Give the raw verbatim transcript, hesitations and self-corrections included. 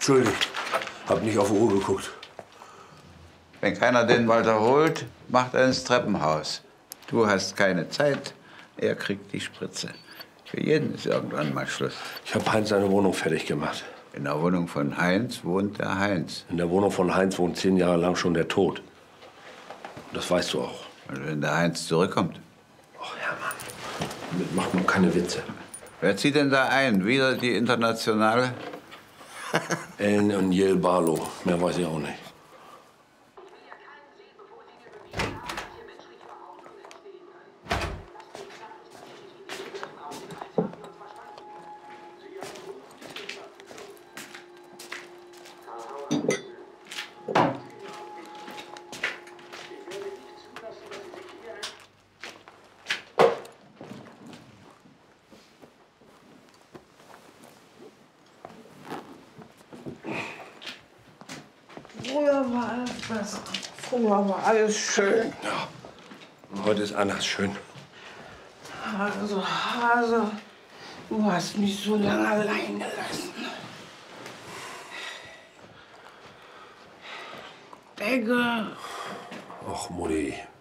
Entschuldigung, hab nicht auf die Uhr geguckt. Wenn keiner den Walter holt, macht er ins Treppenhaus. Du hast keine Zeit, er kriegt die Spritze. Für jeden ist irgendwann mal Schluss. Ich habe Heinz seine Wohnung fertig gemacht. In der Wohnung von Heinz wohnt der Heinz. In der Wohnung von Heinz wohnt zehn Jahre lang schon der Tod. Und das weißt du auch. Und wenn der Heinz zurückkommt? Ach, Hermann, damit macht man keine Witze. Wer zieht denn da ein? Wieder die Internationale? Ellen und Jel Barlow. Mehr weiß ich auch nicht. Früher war alles besser. Früher war alles schön. Ja, heute ist anders schön. Also, Hase, du hast mich so lange allein gelassen. Egge. Och, Mutti.